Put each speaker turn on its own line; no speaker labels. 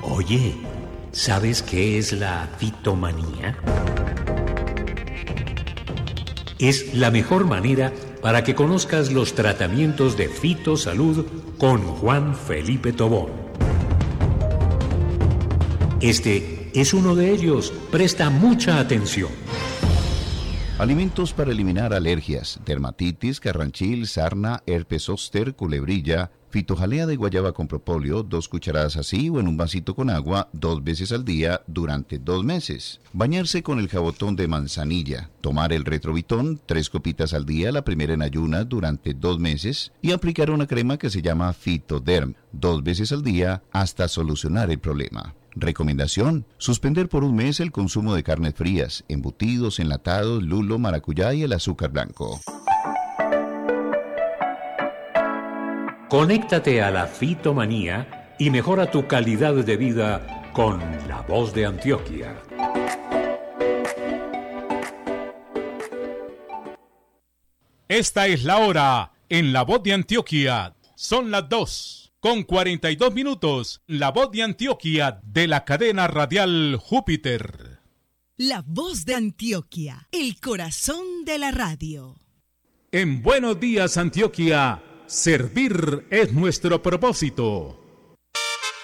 Oye, ¿sabes qué es la fitomanía? Es la mejor manera para que conozcas los tratamientos de fitosalud con Juan Felipe Tobón. Este es uno de ellos. Presta mucha atención.
Alimentos para eliminar alergias, dermatitis, carranchil, sarna, herpes zóster, culebrilla, fitojalea de guayaba con propóleo, 2 cucharadas así o en un vasito con agua 2 veces al día durante 2 meses. Bañarse con el jabotón de manzanilla. Tomar el retrovitón 3 copitas al día, la primera en ayunas durante 2 meses. Y aplicar una crema que se llama Fitoderm 2 veces al día hasta solucionar el problema. Recomendación: suspender por 1 mes el consumo de carnes frías, embutidos, enlatados, lulo, maracuyá y el azúcar blanco.
Conéctate a la fitomanía y mejora tu calidad de vida con La Voz de Antioquia.
Esta es la hora en La Voz de Antioquia. Son las 2:42. La Voz de Antioquia de la cadena radial Júpiter.
La Voz de Antioquia, el corazón de la radio.
En Buenos Días, Antioquia, servir es nuestro propósito.